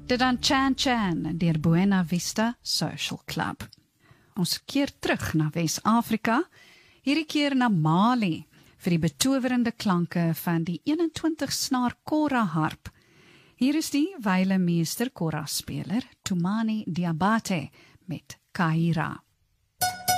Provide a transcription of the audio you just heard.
Dit dan Chan Chan deur Buena Vista Social Club. Ons keer terug na Wes-Afrika, hierdie keer na Mali, vir die betowerende klanke van die 21-snaar kora harp. Hier is die wyle meester kora speler, Toumani Diabate, met Kahira.